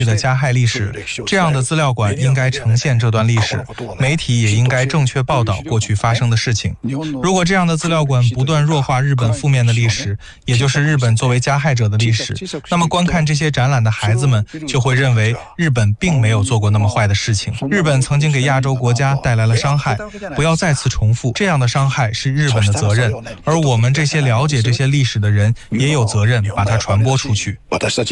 的加害历史，这样的资料馆应该呈现这段历史，媒体也应该正确报道过去发生的事情。如果这样的资料馆不断弱化日本负面的历史，也就是日本作为加害者的历史，那么观看这些展览的孩子们就会认为日本并没有做过那么坏的事情。日本曾经给亚洲国家带来了伤害，不要再次重复，这样的伤害是日本的责任，而我们这些了解这些历史的人也有责任把它传播出去。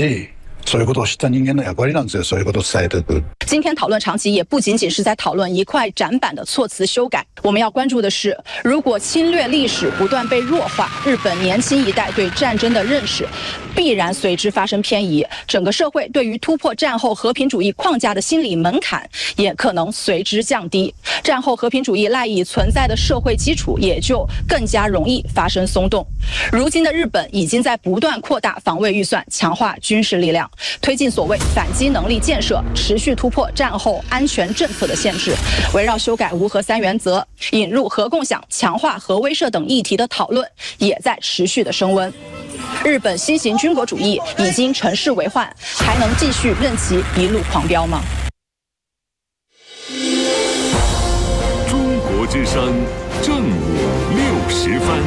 今天讨论长期也不仅仅是在讨论一块展板的措辞修改，我们要关注的是，如果侵略历史不断被弱化，日本年轻一代对战争的认识必然随之发生偏移，整个社会对于突破战后和平主义框架的心理门槛也可能随之降低，战后和平主义赖以存在的社会基础也就更加容易发生松动。如今的日本已经在不断扩大防卫预算，强化军事力量，推进所谓反击能力建设，持续突破战后安全政策的限制。围绕修改无核三原则、引入核共享、强化核威慑等议题的讨论也在持续的升温。日本新型军国主义已经乘势为患，还能继续任其一路狂飙吗？ 中国之声正午60分。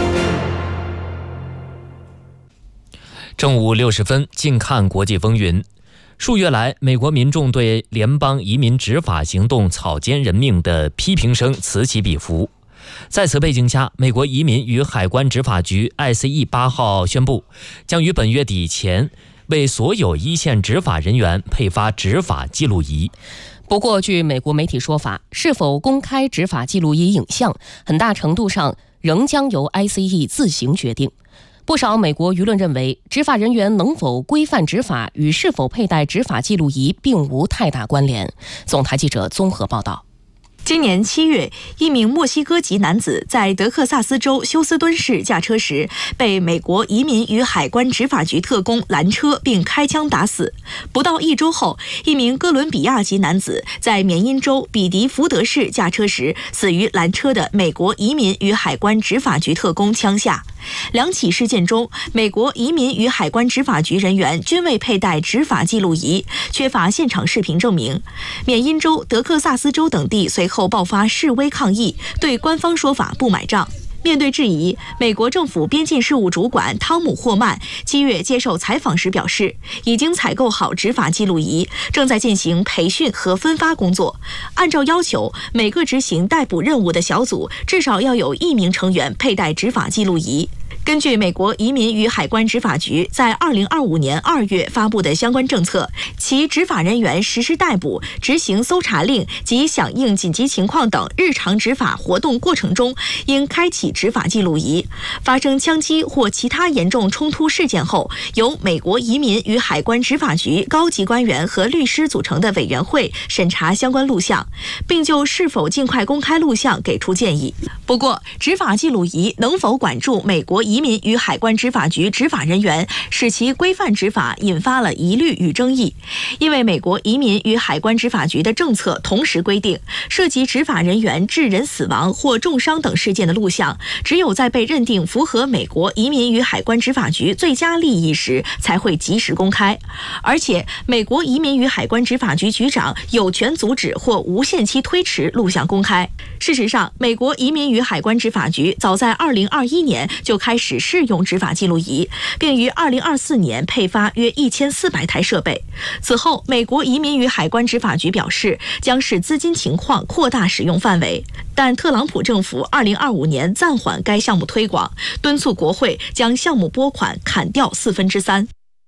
正午60分，近看国际风云。数月来，美国民众对联邦移民执法行动草菅人命的批评声此起彼伏。在此背景下，美国移民与海关执法局 ICE 8号宣布，将于本月底前为所有一线执法人员配发执法记录仪。 不过，据美国媒体说法，是否公开执法记录仪影像，很大程度上仍将由 ICE 自行决定。不少美国舆论认为，执法人员能否规范执法与是否佩戴执法记录仪并无太大关联。总台记者综合报道。 今年7月，一名墨西哥籍男子在德克萨斯州休斯敦市驾车时，被美国移民与海关执法局特工拦车并开枪打死。不到1周后，一名哥伦比亚籍男子在缅因州比迪福德市驾车时，死于拦车的美国移民与海关执法局特工枪下。两起事件中，美国移民与海关执法局人员均未佩戴执法记录仪，缺乏现场视频证明。缅因州、德克萨斯州等地随后爆发示威抗议，对官方说法不买账。面对质疑，美国政府边境事务主管汤姆·霍曼7月接受采访时表示，已经采购好执法记录仪，正在进行培训和分发工作。按照要求，每个执行逮捕任务的小组至少要有1名成员佩戴执法记录仪。根据美国移民与海关执法局在2025年2月发布的相关政策，其执法人员实施逮捕、执行搜查令及响应紧急情况等日常执法活动过程中，应开启执法记录仪。发生枪击或其他严重冲突事件后，由美国移民与海关执法局高级官员和律师组成的委员会审查相关录像，并就是否尽快公开录像给出建议。不过，执法记录仪能否管住美国移民与海关执法局执法人员，使其规范执法，引发了疑虑与争议。因为美国移民与海关执法局的政策同时规定，涉及执法人员致人死亡或重伤等事件的录像，只有在被认定符合美国移民与海关执法局最佳利益时，才会及时公开。而且，美国移民与海关执法局局长有权阻止或无限期推迟录像公开。事实上，美国移民与海关执法局早在2021年就开始试用执法记录仪，并于2024年配发约1400台设备。此后，美国移民与海关执法局表示将视资金情况扩大使用范围，但特朗普政府2025年暂缓该项目推广，敦促国会将项目拨款砍掉3/4。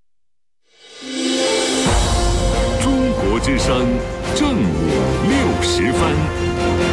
中国之声正午60分。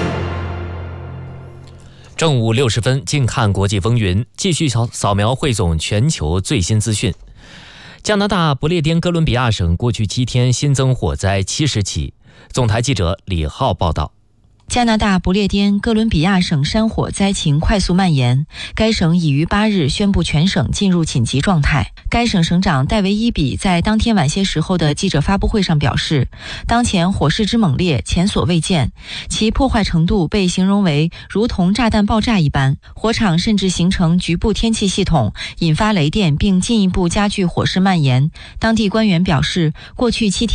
正午60分，近看国际风云，继续扫描汇总全球最新资讯。加拿大不列颠哥伦比亚省过去7天新增火灾70起。总台记者李浩报道。 加拿大不列颠哥伦比亚省山火灾情快速蔓延，该省已于8日宣布全省进入紧急状态。该省省长戴维伊比在当天晚些时候的记者发布会上表示，当前火势之猛烈前所未见，其破坏程度被形容为如同炸弹爆炸一般，火场甚至形成局部天气系统，引发雷电并进一步加剧火势蔓延。当地官员表示，过去7天